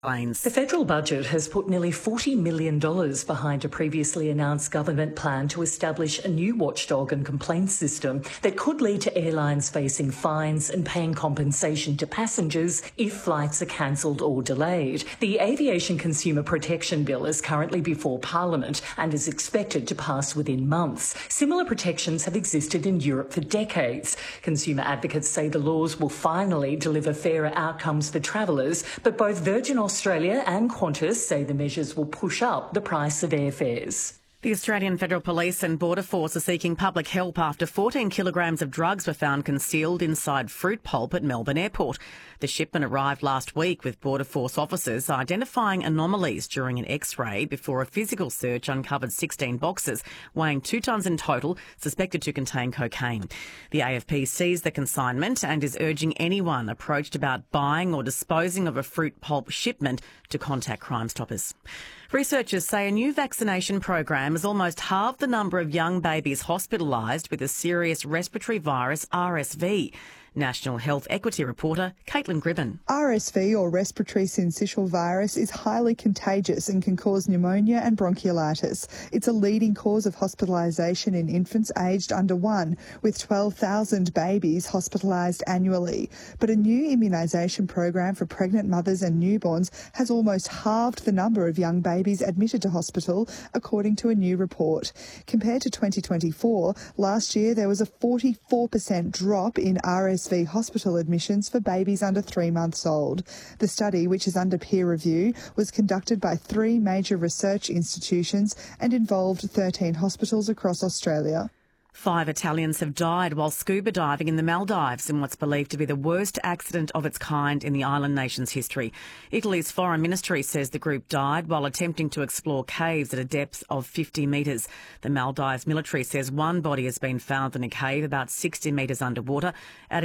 planes. The federal budget has put nearly $40 million behind a previously announced government plan to establish a new watchdog and complaints system that could lead to airlines facing fines and paying compensation to passengers if flights are cancelled or delayed. The Aviation Consumer Protection Bill is currently before Parliament and is expected to pass within months. Similar protections have existed in Europe for decades. Consumer advocates say the laws will finally deliver fairer outcomes for travellers, but both Virgin Australia and Qantas say the measures will push up the price of airfares. The Australian Federal Police and Border Force are seeking public help after 14 kilograms of drugs were found concealed inside fruit pulp at Melbourne Airport. The shipment arrived last week with Border Force officers identifying anomalies during an X-ray before a physical search uncovered 16 boxes weighing 2 tonnes in total, suspected to contain cocaine. The AFP seized the consignment and is urging anyone approached about buying or disposing of a fruit pulp shipment to contact Crime Stoppers. Researchers say a new vaccination program has almost halved the number of young babies hospitalised with a serious respiratory virus, RSV. National Health Equity reporter Caitlin Gribben. RSV, or respiratory syncytial virus, is highly contagious and can cause pneumonia and bronchiolitis. It's a leading cause of hospitalisation in infants aged under 1, with 12,000 babies hospitalised annually. But a new immunisation program for pregnant mothers and newborns has almost halved the number of young babies admitted to hospital, according to a new report. Compared to 2024, last year there was a 44% drop in RSV hospital admissions for babies under 3 months old. The study, which is under peer review, was conducted by 3 major research institutions and involved 13 hospitals across Australia. 5 Italians have died while scuba diving in the Maldives in what's believed to be the worst accident of its kind in the island nation's history. Italy's foreign ministry says the group died while attempting to explore caves at a depth of 50 metres. The Maldives military says one body has been found in a cave about 60 metres underwater.